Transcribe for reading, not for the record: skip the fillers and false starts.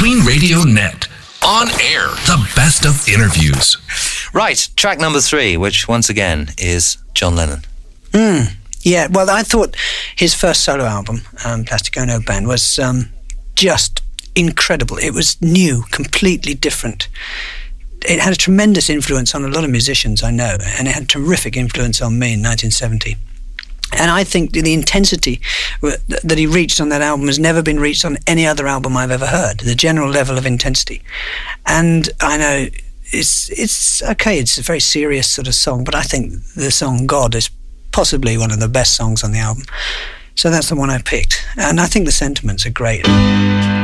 Queen Radio Net. On air, the best of interviews. Right, track number 3, which once again is John Lennon. Yeah, well, I thought his first solo album, Plastic Ono Band, was just incredible. It was new, completely different. It had a tremendous influence on a lot of musicians I know, and it had a terrific influence on me in 1970. And I think the intensity that he reached on that album has never been reached on any other album I've ever heard, the general level of intensity. And I know it's okay, it's a very serious sort of song, but I think the song God is possibly one of the best songs on the album. So that's the one I picked. And I think the sentiments are great.